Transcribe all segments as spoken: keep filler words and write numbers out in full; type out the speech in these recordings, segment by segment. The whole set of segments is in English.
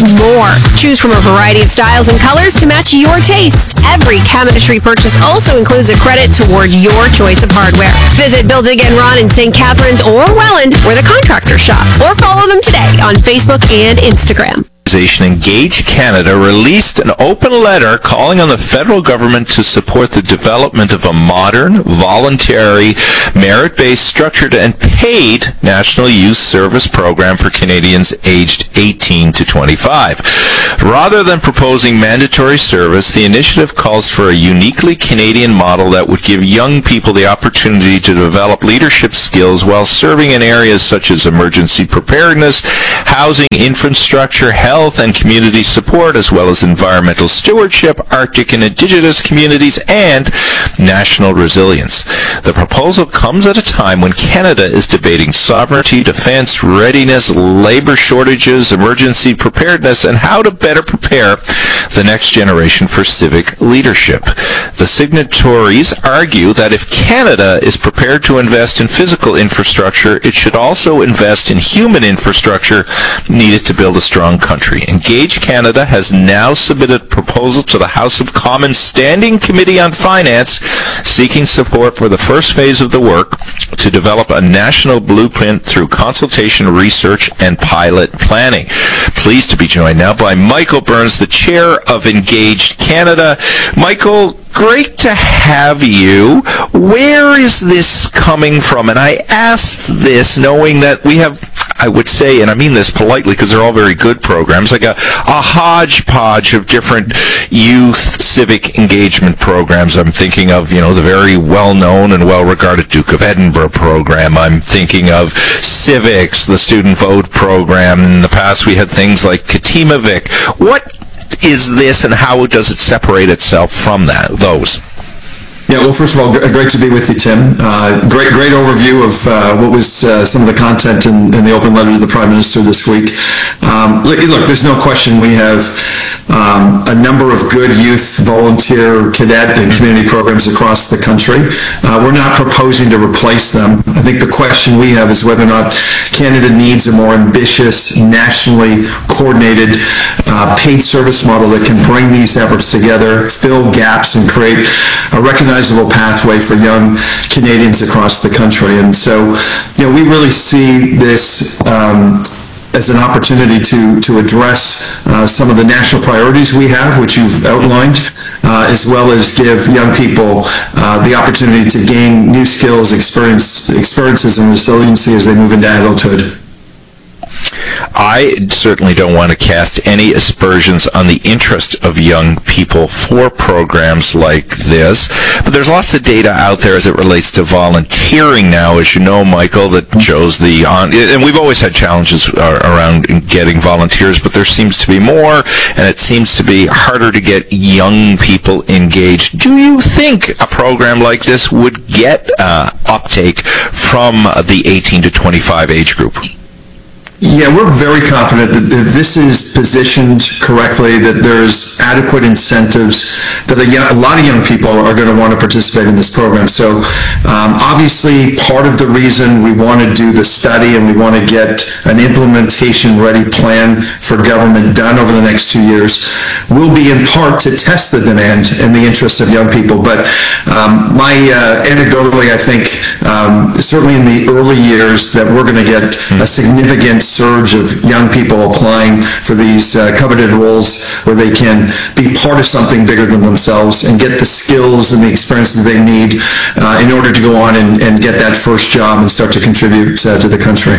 more. Choose from a variety of styles and colors to match your taste. Every cabinetry purchase also includes a credit toward your choice of hardware. Visit Build Again Ron in Saint Catharines or Welland, where the contractors shop, or follow them today on Facebook and Instagram. Engage Canada released an open letter calling on the federal government to support the development of a modern, voluntary, merit-based, structured, and paid National Youth Service program for Canadians aged eighteen to twenty-five. Rather than proposing mandatory service, the initiative calls for a uniquely Canadian model that would give young people the opportunity to develop leadership skills while serving in areas such as emergency preparedness, housing infrastructure, health, and community support, as well as environmental stewardship, Arctic and Indigenous communities, and national resilience. The proposal comes at a time when Canada is debating sovereignty, defense, readiness, labor shortages, emergency preparedness, and how to better prepare the next generation for civic leadership. The signatories argue that if Canada is prepared to invest in physical infrastructure, it should also invest in human infrastructure needed to build a strong country. Engage Canada has now submitted a proposal to the House of Commons Standing Committee on Finance, seeking support for the first phase of the work to develop a national blueprint through consultation, research, and pilot planning. Pleased to be joined now by Michael Burns, the chair of Engage Canada. Michael, great to have you. Where is this coming from? And I ask this knowing that we have, I would say, and I mean this politely because they're all very good programs, like a, a hodgepodge of different youth civic engagement programs. I'm thinking of, you know, the very well-known and well-regarded Duke of Edinburgh program. I'm thinking of civics, the student vote program. In the past, we had things like Katimavik. What is this, and how does it separate itself from that? Those. Yeah, well, first of all, great to be with you, Tim. Uh, great, great overview of uh, what was uh, some of the content in, in the open letter to the Prime Minister this week. Um, look, look, there's no question we have um, a number of good youth, volunteer, cadet, and community programs across the country. Uh, we're not proposing to replace them. I think the question we have is whether or not Canada needs a more ambitious, nationally coordinated, uh, paid service model that can bring these efforts together, fill gaps, and create a recognized pathway for young Canadians across the country. And so, you know, we really see this um, as an opportunity to, to address uh, some of the national priorities we have, which you've outlined, uh, as well as give young people uh, the opportunity to gain new skills, experience, experiences, and resiliency as they move into adulthood. I certainly don't want to cast any aspersions on the interest of young people for programs like this, but there's lots of data out there as it relates to volunteering now, as you know, Michael, that shows the, on, and we've always had challenges around getting volunteers, but there seems to be more, and it seems to be harder to get young people engaged. Do you think a program like this would get uh, uptake from the eighteen to twenty-five age group? Yeah, we're very confident that if this is positioned correctly, that there's adequate incentives, that a, young, a lot of young people are going to want to participate in this program. So um, obviously part of the reason we want to do the study and we want to get an implementation-ready plan for government done over the next two years will be in part to test the demand and the interests of young people. But um, my uh, anecdotally, I think um, certainly in the early years that we're going to get a significant surge of young people applying for these uh, coveted roles where they can be part of something bigger than themselves and get the skills and the experience that they need uh, in order to go on and, and get that first job and start to contribute uh, to the country.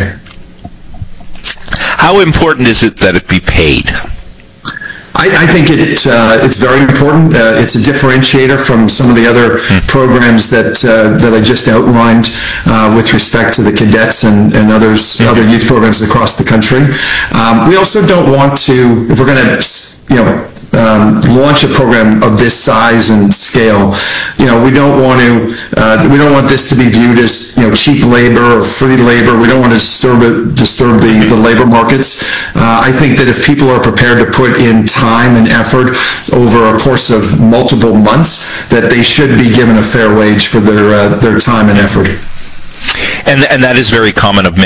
How important is it that it be paid? I, I think it uh, it's very important. Uh, it's a differentiator from some of the other mm. programs that uh, that I just outlined uh, with respect to the cadets and, and others mm. other youth programs across the country. Um, we also don't want to, if we're going to, you know, um, launch a program of this size and scale, you know, we don't want to, uh, we don't want this to be viewed as, you know, cheap labor or free labor. We don't want to disturb it, disturb the, the labor markets. Uh, I think that if people are prepared to put in time and effort over a course of multiple months, that they should be given a fair wage for their uh, their time and effort. And and that is very common of many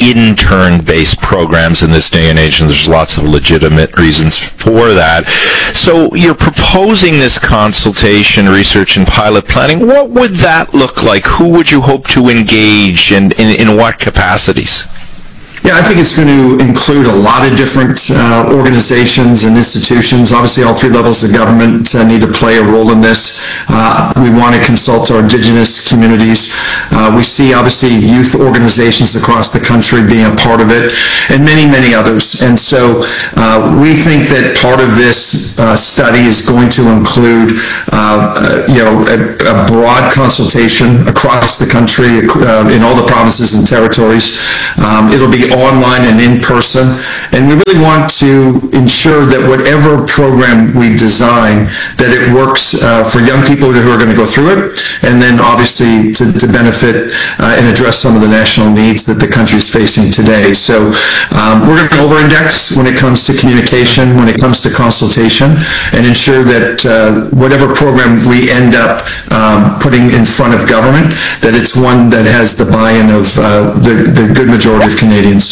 intern-based programs in this day and age, and there's lots of legitimate reasons for that. So you're proposing this consultation, research, and pilot planning. What would that look like? Who would you hope to engage, and in, in what capacities? Yeah, I think it's going to include a lot of different uh, organizations and institutions. Obviously, all three levels of government uh, need to play a role in this. Uh, we want to consult our Indigenous communities. Uh, we see, obviously, youth organizations across the country being a part of it, and many, many others. And so uh, we think that part of this uh, study is going to include, uh, uh, you know, a, a broad consultation across the country, uh, in all the provinces and territories. Um, it'll be online and in person, and we really want to ensure that whatever program we design, that it works uh, for young people who are going to go through it, and then obviously to, to benefit uh, and address some of the national needs that the country is facing today. So um, we're going to over-index when it comes to communication, when it comes to consultation, and ensure that uh, whatever program we end up um, putting in front of government, that it's one that has the buy-in of uh, the, the good majority of Canadians.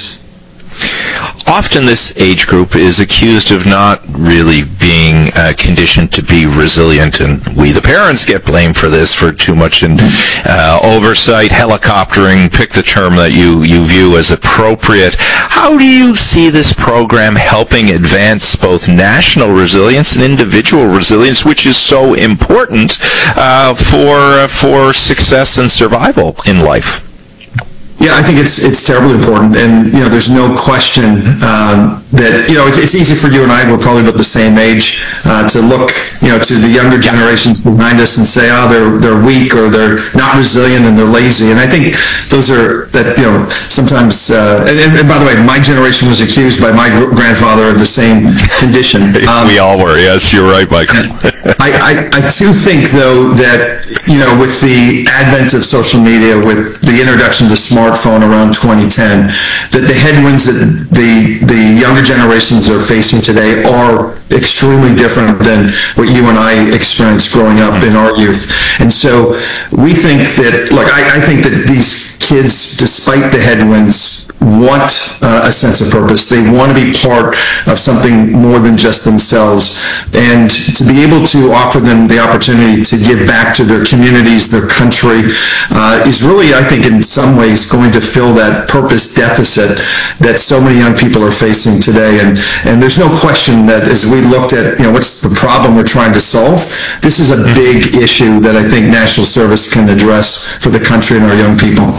Often this age group is accused of not really being uh, conditioned to be resilient, and we, the parents, get blamed for this, for too much in, uh, oversight, helicoptering, pick the term that you, you view as appropriate. How do you see this program helping advance both national resilience and individual resilience, which is so important uh, for, uh, for success and survival in life? Yeah, I think it's it's terribly important, and you know, there's no question um, that you know it's, it's easy for you and I, we're probably about the same age, uh, to look you know to the younger generations behind us and say, oh, they're they're weak, or they're not resilient, and they're lazy. And I think those are that you know sometimes. Uh, and, and by the way, my generation was accused by my grandfather of the same condition. Um, we all were. Yes, you're right, Michael. I, I I do think though that you know with the advent of social media, with the introduction of the smart phone around twenty ten, that the headwinds that the the younger generations are facing today are extremely different than what you and I experienced growing up in our youth. And so we think that, look, I, I think that these kids, despite the headwinds, want uh, a sense of purpose. They want to be part of something more than just themselves. And to be able to offer them the opportunity to give back to their communities, their country, uh, is really, I think, in some ways going to fill that purpose deficit that so many young people are facing today. And, and there's no question that as we looked at, you know, what's the problem we're trying to solve, this is a big issue that I think National Service can address for the country and our young people.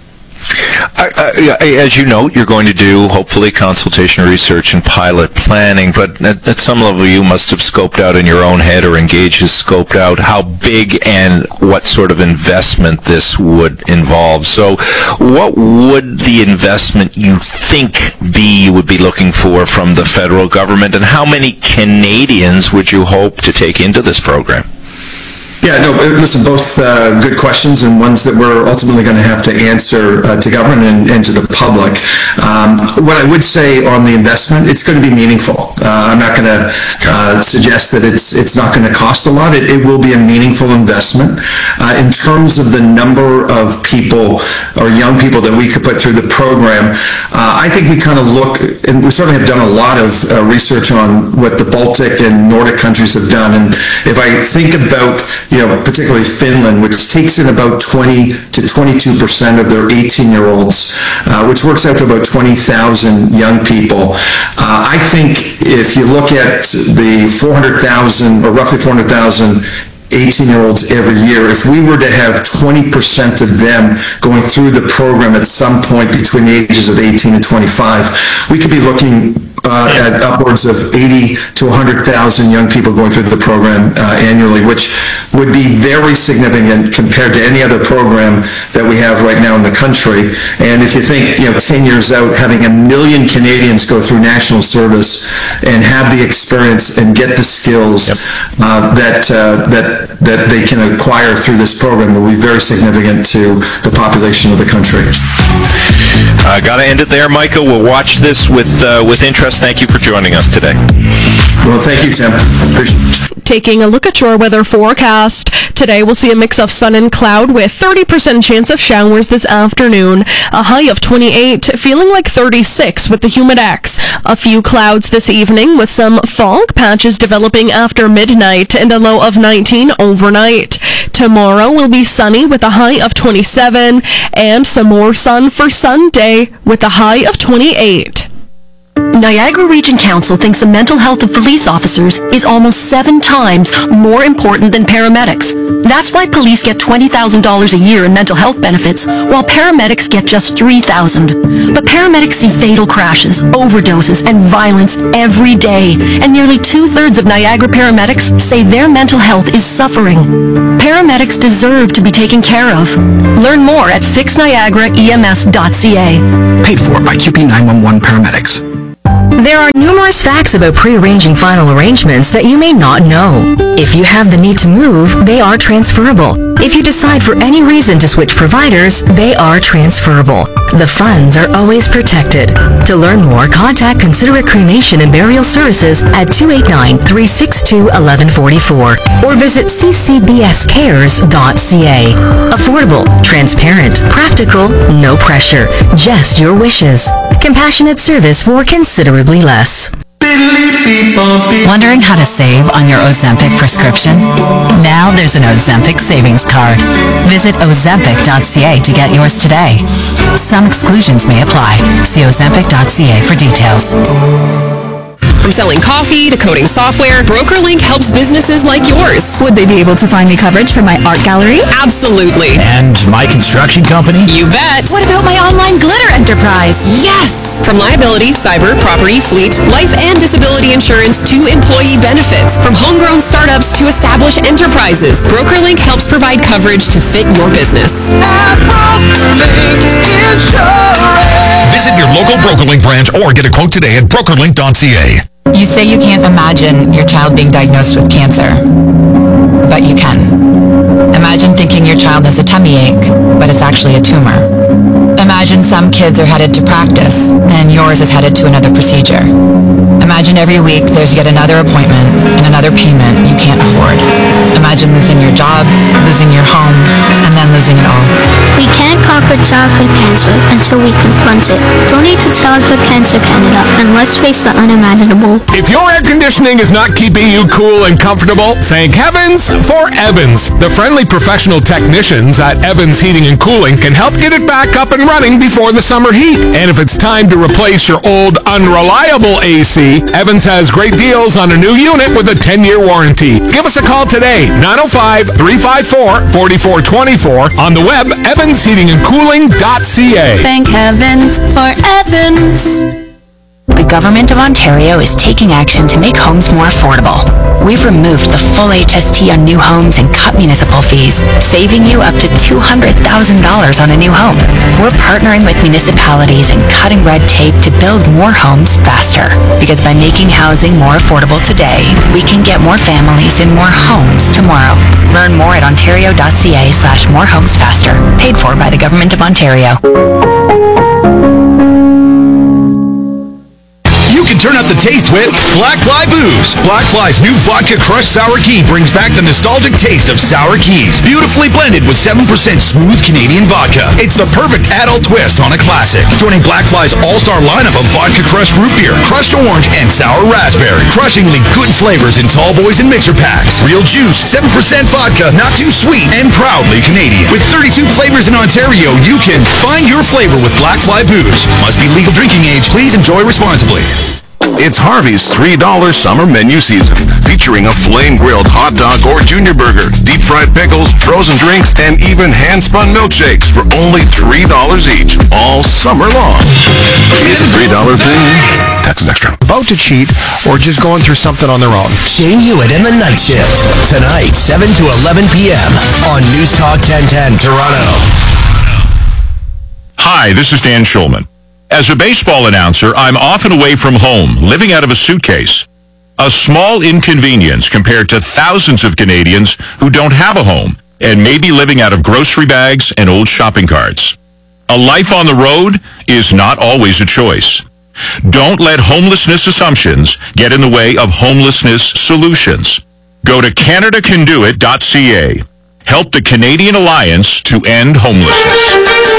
I, I, as you note, you're going to do, hopefully, consultation, research, and pilot planning, but at, at some level you must have scoped out in your own head, or Engage has scoped out how big and what sort of investment this would involve. So what would the investment you think be you would be looking for from the federal government, and how many Canadians would you hope to take into this program? Yeah, no, listen, both uh, good questions, and ones that we're ultimately going to have to answer uh, to government and, and to the public. Um, what I would say on the investment, it's going to be meaningful. Uh, I'm not going to uh, suggest that it's it's not going to cost a lot. It, it will be a meaningful investment. Uh, in terms of the number of people or young people that we could put through the program, uh, I think we kind of look, and we certainly have done a lot of uh, research on what the Baltic and Nordic countries have done. And if I think about, you know, particularly Finland, which takes in about twenty to twenty-two percent of their eighteen-year-olds, uh, which works out to about twenty thousand young people. Uh, I think if you look at the four hundred thousand, or roughly four hundred thousand eighteen-year-olds every year, if we were to have twenty percent of them going through the program at some point between the ages of eighteen and twenty-five, we could be looking Uh, at upwards of eighty to one hundred thousand young people going through the program uh, annually, which would be very significant compared to any other program that we have right now in the country. And if you think, you know, ten years out, having a million Canadians go through National Service and have the experience and get the skills yep. uh, that uh, that that they can acquire through this program will be very significant to the population of the country. Uh, Got to end it there, Michael. We'll watch this with uh, with interest. Thank you for joining us today. Well, thank you, Tim. Appreciate it. Taking a look at your weather forecast. Today we'll see a mix of sun and cloud with thirty percent chance of showers this afternoon. A high of twenty-eight, feeling like thirty-six with the humidex. A few clouds this evening with some fog patches developing after midnight and a low of nineteen overnight. Tomorrow will be sunny with a high of twenty-seven and some more sun for Sunday with a high of twenty-eight. Niagara Region Council thinks the mental health of police officers is almost seven times more important than paramedics. That's why police get twenty thousand dollars a year in mental health benefits, while paramedics get just three thousand dollars. But paramedics see fatal crashes, overdoses, and violence every day, and nearly two-thirds of Niagara paramedics say their mental health is suffering. Paramedics deserve to be taken care of. Learn more at fix niagara E M S dot C A. Paid for by Q P nine one one Paramedics. There are numerous facts about pre-arranging final arrangements that you may not know. If you have the need to move, they are transferable. If you decide for any reason to switch providers, they are transferable. The funds are always protected. To learn more, contact Considerate Cremation and Burial Services at two eight nine, three six two, one one four four or visit c c b s cares dot c a. Affordable, transparent, practical, no pressure, just your wishes. Compassionate service for considerably less. Wondering how to save on your Ozempic prescription? Now there's an Ozempic savings card. Visit ozempic dot c a to get yours today. Some exclusions may apply. See ozempic dot c a for details. From selling coffee to coding software, BrokerLink helps businesses like yours. Would they be able to find me coverage for my art gallery? Absolutely. And my construction company? You bet. What about my online glitter enterprise? Yes! From liability, cyber, property, fleet, life and disability insurance to employee benefits. From homegrown startups to established enterprises, BrokerLink helps provide coverage to fit your business. Visit your local BrokerLink branch or get a quote today at broker link dot c a. You say you can't imagine your child being diagnosed with cancer, but you can. Imagine thinking your child has a tummy ache, but it's actually a tumor. Imagine some kids are headed to practice, and yours is headed to another procedure. Imagine every week there's yet another appointment and another payment you can't afford. Imagine losing your job, losing your home, and then losing it all. We can't conquer childhood cancer until we confront it. Donate to Childhood Cancer Canada, and let's face the unimaginable. If your air conditioning is not keeping you cool and comfortable, thank heavens for Evans. The friendly professional technicians at Evans Heating and Cooling can help get it back up and running before the summer heat. And if it's time to replace your old unreliable A C, Evans has great deals on a new unit with a ten-year warranty. Give us a call today, nine oh five, three five four, four four two four, on the web, evans heating and cooling dot c a. Thank heavens for Evans. The Government of Ontario is taking action to make homes more affordable. We've removed the full H S T on new homes and cut municipal fees, saving you up to two hundred thousand dollars on a new home. We're partnering with municipalities and cutting red tape to build more homes faster. Because by making housing more affordable today, we can get more families in more homes tomorrow. Learn more at ontario dot c a slash more homes faster. Paid for by the Government of Ontario. You can turn up the taste with Black Fly Booze. Black Fly's new Vodka Crushed Sour Key brings back the nostalgic taste of Sour Keys, beautifully blended with seven percent smooth Canadian vodka. It's the perfect adult twist on a classic. Joining Black Fly's all-star lineup of vodka crushed root beer, crushed orange, and sour raspberry. Crushingly good flavors in tall boys and mixer packs. Real juice, seven percent vodka, not too sweet, and proudly Canadian. With thirty-two flavors in Ontario, you can find your flavor with Black Fly Booze. Must be legal drinking age. Please enjoy responsibly. It's Harvey's three dollar summer menu season, featuring a flame-grilled hot dog or junior burger, deep-fried pickles, frozen drinks, and even hand-spun milkshakes for only three dollars each, all summer long. It's a three dollar thing. Taxes extra. About to cheat or just going through something on their own. Shane Hewitt and the Night Shift, tonight, seven to eleven p.m. on News Talk ten ten Toronto. Hi, this is Dan Schulman. As a baseball announcer, I'm often away from home, living out of a suitcase. A small inconvenience compared to thousands of Canadians who don't have a home and may be living out of grocery bags and old shopping carts. A life on the road is not always a choice. Don't let homelessness assumptions get in the way of homelessness solutions. Go to canada can do it dot c a. Help the Canadian Alliance to End Homelessness.